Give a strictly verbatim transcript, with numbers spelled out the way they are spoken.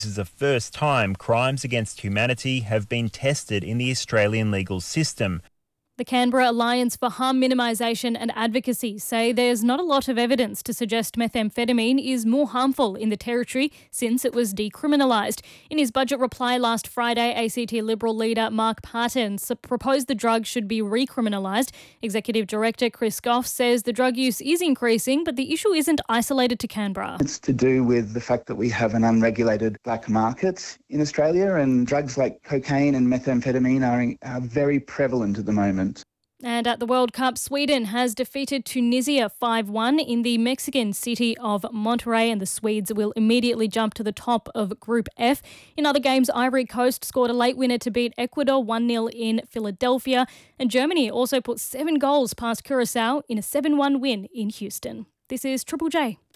This is the first time crimes against humanity have been tested in the Australian legal system. The Canberra Alliance for Harm Minimisation and Advocacy say there's not a lot of evidence to suggest methamphetamine is more harmful in the territory since it was decriminalised. In his budget reply last Friday, A C T Liberal leader Mark Parton proposed the drug should be recriminalised. Executive Director Chris Goff says the drug use is increasing, but the issue isn't isolated to Canberra. It's to do with the fact that we have an unregulated black market in Australia, and drugs like cocaine and methamphetamine are, are very prevalent at the moment. And at the World Cup, Sweden has defeated Tunisia five one in the Mexican city of Monterrey, and the Swedes will immediately jump to the top of Group F. In other games, Ivory Coast scored a late winner to beat Ecuador one nil in Philadelphia, and Germany also put seven goals past Curacao in a seven one win in Houston. This is Triple J.